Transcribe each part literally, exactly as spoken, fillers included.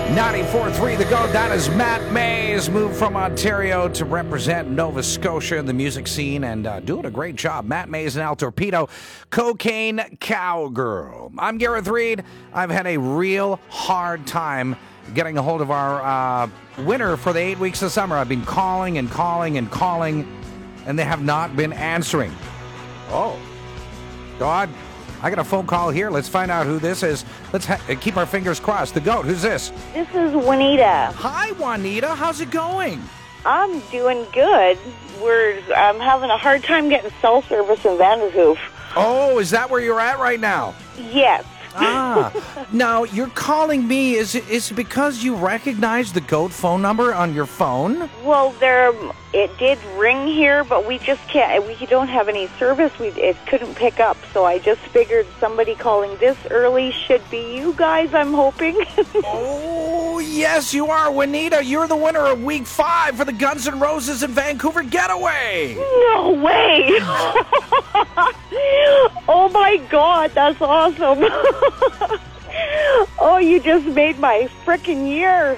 ninety-four point three The Goat. That is Matt Mays, moved from Ontario to represent Nova Scotia in the music scene and uh, doing a great job. Matt Mays and El Torpedo, Cocaine Cowgirl. I'm Gareth Reed. I've had a real hard time getting a hold of our uh, winner for the eight weeks of summer. I've been calling and calling and calling, and they have not been answering. Oh, God. I got a phone call here. Let's find out who this is. Let's ha- keep our fingers crossed. The Goat, who's this? This is Juanita. Hi, Juanita. How's it going? I'm doing good. We're I'm having a hard time getting cell service in Vanderhoof. Oh, is that where you're at right now? Yes. Ah, now you're calling me. Is it, is it because you recognize the Goat phone number on your phone? Well, there it did ring here, but we just can't. We don't have any service. We it couldn't pick up, so I just figured somebody calling this early should be you guys. I'm hoping. Oh yes, you are, Juanita. You're the winner of week five for the Guns N' Roses in Vancouver Getaway. No way! Oh my God, that's awesome. Oh, you just made my frickin' year.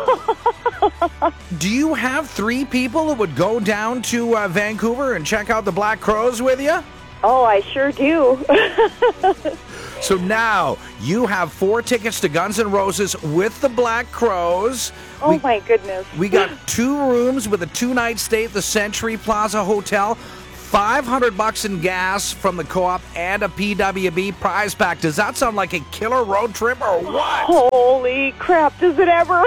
Do you have three people that would go down to uh, Vancouver and check out the Black Crowes with you? Oh, I sure do. So now you have four tickets to Guns N' Roses with the Black Crowes. Oh, we, my goodness. We got two rooms with a two-night stay at the Century Plaza Hotel, five hundred bucks in gas from the Co-op, and a P W B prize pack. Does that sound like a killer road trip or what? Holy crap, does it ever?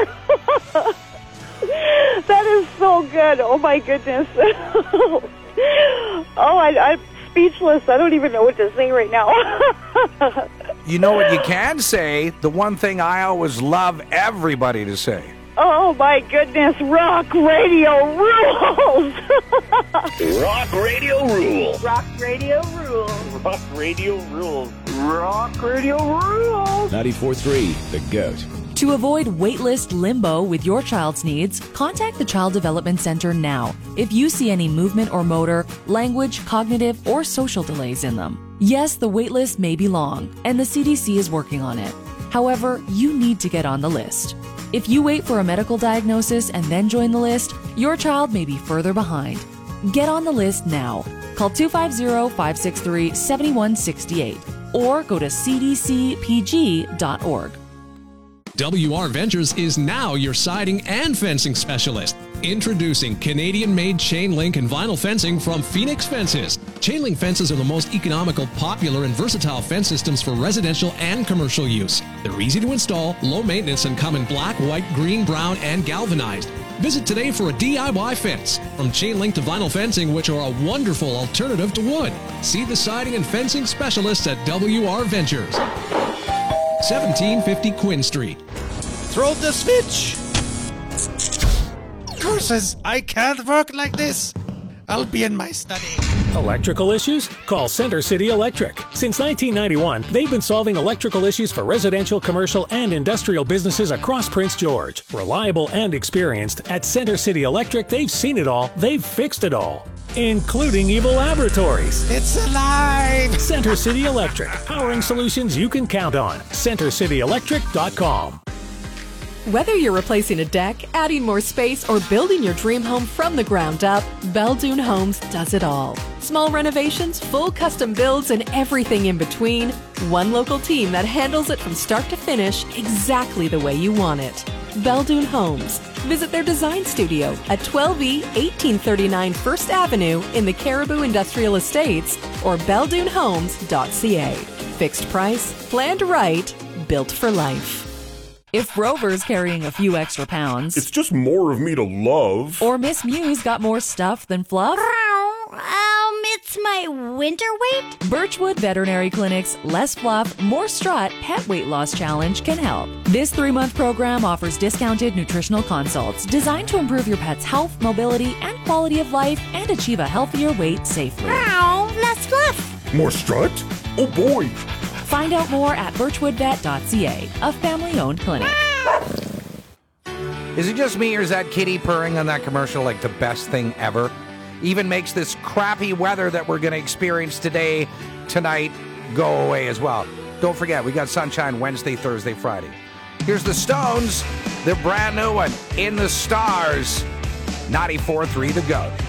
That is so good. Oh, my goodness. Oh, I, I'm speechless. I don't even know what to say right now. You know what you can say? The one thing I always love everybody to say. Oh, my goodness. Rock radio rules. Rock radio rules. Rock radio rules. Rock radio rules. Rock radio rules. ninety-four point three The Goat. To avoid waitlist limbo with your child's needs, contact the Child Development Center now if you see any movement or motor, language, cognitive, or social delays in them. Yes, the waitlist may be long, and the C D C is working on it. However, you need to get on the list. If you wait for a medical diagnosis and then join the list, your child may be further behind. Get on the list now. Call two five zero, five six three, seven one six eight or go to c d c p g dot org. W R Ventures is now your siding and fencing specialist. Introducing Canadian-made chain link and vinyl fencing from Phoenix Fences. Chain link fences are the most economical, popular, and versatile fence systems for residential and commercial use. They're easy to install, low maintenance, and come in black, white, green, brown, and galvanized. Visit today for a D I Y fence. From chain link to vinyl fencing, which are a wonderful alternative to wood. See the siding and fencing specialists at W R Ventures. seventeen fifty Quinn Street. Throw the switch! Curses, I can't work like this. I'll be in my study. Electrical issues? Call Center City Electric. Since nineteen ninety-one, they've been solving electrical issues for residential, commercial, and industrial businesses across Prince George. Reliable and experienced, at Center City Electric, they've seen it all, they've fixed it all, including evil laboratories. It's alive! Center City Electric, powering solutions you can count on. center city electric dot com. Whether you're replacing a deck, adding more space, or building your dream home from the ground up, Beldoon Homes does it all. Small renovations, full custom builds, and everything in between. One local team that handles it from start to finish exactly the way you want it. Beldoon Homes. Visit their design studio at twelve E eighteen thirty-nine First Avenue in the Caribou Industrial Estates or beldoon homes dot c a. Fixed price, planned right, built for life. If Rover's carrying a few extra pounds, it's just more of me to love. Or Miss Mew's got more stuff than fluff, Um, it's my winter weight? Birchwood Veterinary Clinic's Less Fluff, More Strut Pet Weight Loss Challenge can help. This three-month program offers discounted nutritional consults designed to improve your pet's health, mobility, and quality of life and achieve a healthier weight safely. Ow, less fluff. More strut? Oh boy! Find out more at birchwood vet dot c a, a family-owned clinic. Is it just me, or is that kitty purring on that commercial like the best thing ever? Even makes this crappy weather that we're going to experience today, tonight, go away as well. Don't forget, we got sunshine Wednesday, Thursday, Friday. Here's the Stones. the brand new one, In the Stars, ninety-four point three The Goat.